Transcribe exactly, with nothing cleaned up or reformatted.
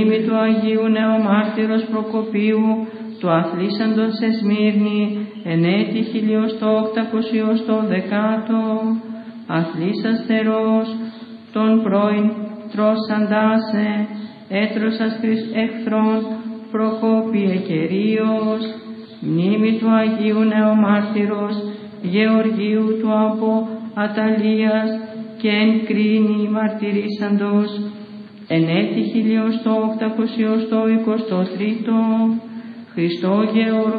Μνήμη του Αγίου Νεομάρτυρος Προκοπίου, του αθλήσαντος σε Σμύρνη, εν έτη χιλιοστό οκτακοσιοστό δεκάτο, αθλήσαστερος τον πρώην τρώσαντάσε, έτρωσας εχθρών Προκόπιε Κυρίως. Μνήμη του Αγίου Νεομάρτυρος Γεωργίου του από Αταλίας και εν κρίνη μαρτυρήσαντος, εν έτη χιλιοστό οκτακοσιοστό εικοστό τρίτο, Χριστό Γεωργό